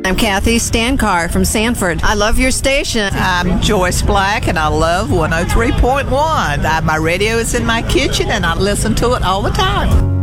I'm Kathy Stankar from Sanford. I love your station. I'm Joyce Black, and I love 103.1. My radio is in my kitchen, and I listen to it all the time.